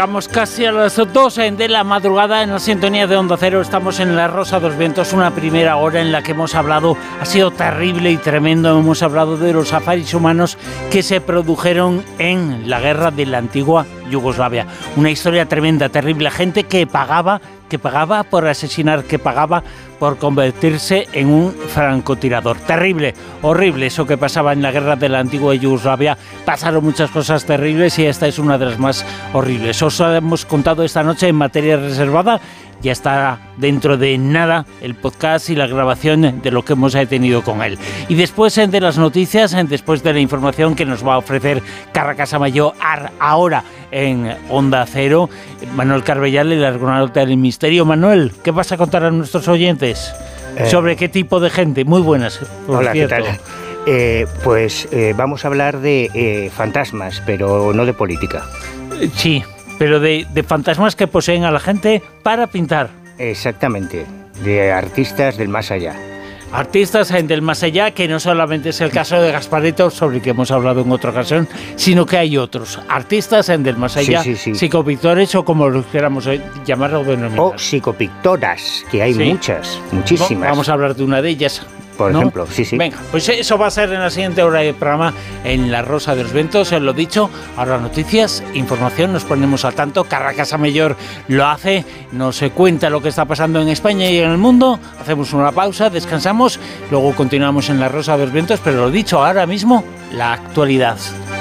Llegamos casi a las 2 de la madrugada en la sintonía de Onda Cero. Estamos en La Rosa de los Vientos, una primera hora en la que hemos hablado, ha sido terrible y tremendo, hemos hablado de los safaris humanos que se produjeron en la guerra de la antigua Yugoslavia. Una historia tremenda, terrible, gente que pagaba por asesinar, que pagaba por convertirse en un francotirador. Terrible, horrible eso que pasaba en la guerra de la antigua Yugoslavia. Pasaron muchas cosas terribles y esta es una de las más horribles. Os hemos contado esta noche en materia reservada. Ya está dentro de nada el podcast y la grabación de lo que hemos tenido con él. Y después de las noticias, después de la información que nos va a ofrecer Carracas Amayo ahora en Onda Cero, Manuel Carbellal, el argonauta del misterio. Manuel, ¿qué vas a contar a nuestros oyentes? ¿Sobre qué tipo de gente? Muy buenas, por hola, cierto. ¿qué tal? Vamos a hablar de fantasmas, pero no de política. Sí. Pero de fantasmas que poseen a la gente para pintar. Exactamente, de artistas del más allá. Artistas del más allá, que no solamente es el caso de Gasparetto, sobre el que hemos hablado en otra ocasión, sino que hay otros artistas del más allá, sí. Psicopictores o como los queramos llamar o denominar. O psicopictoras, que hay muchísimas. Vamos a hablar de una de ellas. Por ejemplo, sí. Venga, pues eso va a ser en la siguiente hora del programa en La Rosa de los Vientos, os lo he dicho. Ahora noticias, información, nos ponemos al tanto. Carracas Amayor lo hace, nos cuenta lo que está pasando en España y en el mundo. Hacemos una pausa, descansamos, luego continuamos en La Rosa de los Vientos, pero lo dicho, ahora mismo, la actualidad.